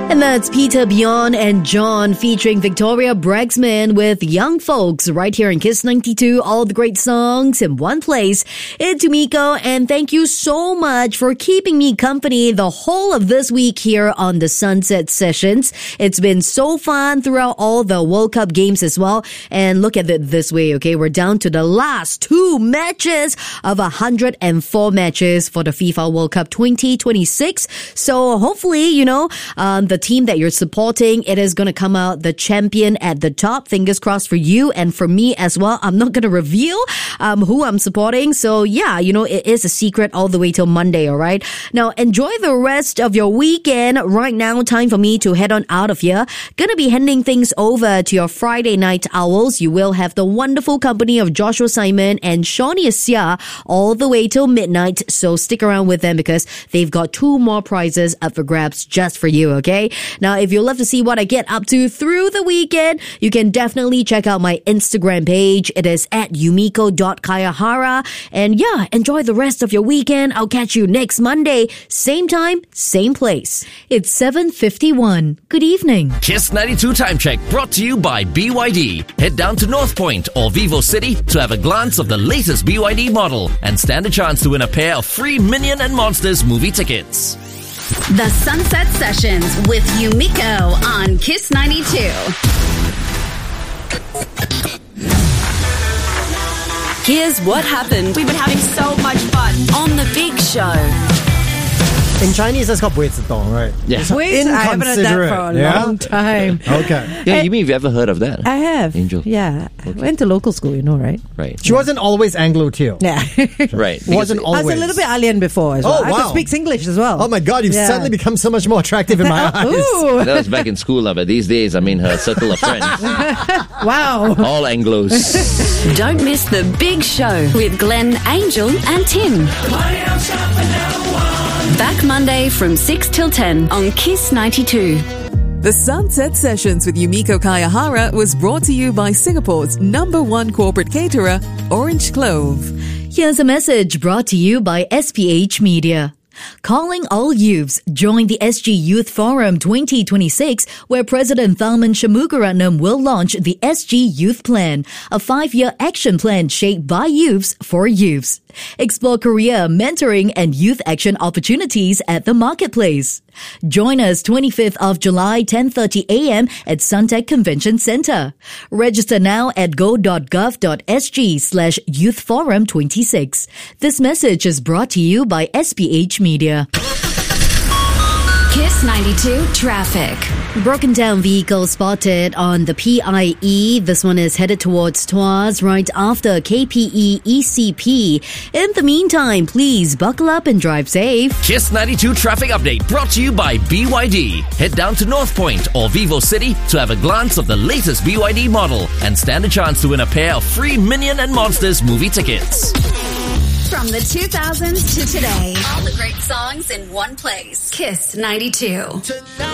And that's Peter, Bjorn and John featuring Victoria Bregsman with Young Folks right here in Kiss 92. All the great songs in one place. It's Yumiko, and thank you so much for keeping me company the whole of this week here on the Sunset Sessions. It's been so fun throughout all the World Cup games as well. And look at it this way, okay? We're down to the last 2 matches of 104 matches for the FIFA World Cup 2026. So hopefully, the team that you're supporting, it is going to come out the champion at the top. Fingers crossed for you and for me as well. I'm not going to reveal who I'm supporting. So yeah, it is a secret all the way till Monday, all right? Now, enjoy the rest of your weekend. Right now, time for me to head on out of here. Gonna be handing things over to your Friday night owls. You will have the wonderful company of Joshua Simon and Shawnee Asia all the way till midnight. So stick around with them because they've got 2 more prizes up for grabs just for you, okay? Now, if you'd love to see what I get up to through the weekend, you can definitely check out my Instagram page. It is at yumiko.kayahara. And yeah, enjoy the rest of your weekend. I'll catch you next Monday. Same time, same place. It's 7:51. Good evening. Kiss 92 Time Check brought to you by BYD. Head down to North Point or Vivo City to have a glance of the latest BYD model and stand a chance to win a pair of free Minion and Monsters movie tickets. The Sunset Sessions with Yumiko on Kiss 92. Here's what happened. We've been having so much fun On the Big Show. In Chinese, that's called 不会自动, right? Yeah. Wait, I haven't heard that for a long time. Okay. Yeah, you mean you've ever heard of that? I have. Angel. Yeah. I went to local school, right? Right. She wasn't always Anglo too. Yeah. Right. Wasn't I was always. a little bit alien before as well. Oh, I wow. could speak English as well. Oh my God, you've suddenly become so much more attractive in my eyes. Ooh. That was back in school, but these days, her circle of friends, Wow. all Anglos. Don't miss the Big Show with Glenn, Angel and Tim. Back Monday from 6 till 10 on Kiss 92. The Sunset Sessions with Yumiko Kayahara was brought to you by Singapore's #1 corporate caterer, Orange Clove. Here's a message brought to you by SPH Media. Calling all youths, join the SG Youth Forum 2026, where President Tharman Shanmugaratnam will launch the SG Youth Plan, a 5-year action plan shaped by youths for youths. Explore career, mentoring, and youth action opportunities at the marketplace. Join us 25th of July, 10:30 a.m. at Suntec Convention Centre. Register now at go.gov.sg/youthforum26. This message is brought to you by SPH Media. Kiss 92 Traffic. Broken down vehicle spotted on the PIE. This one is headed towards Tuas right after KPE ECP. In the meantime, please buckle up and drive safe. Kiss 92 Traffic Update brought to you by BYD. Head down to North Point or Vivo City to have a glance of the latest BYD model and stand a chance to win a pair of free Minion and Monsters movie tickets. From the 2000s to today. All the great songs in one place. Kiss 92.